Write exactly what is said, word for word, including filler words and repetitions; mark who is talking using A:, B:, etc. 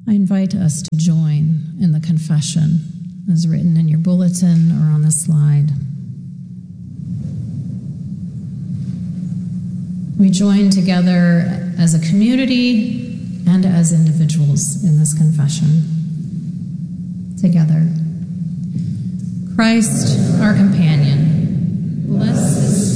A: I invite us to join in the confession as written in your bulletin or on the slide. We join together as a community and as individuals in this confession. Together. Christ, our companion, bless this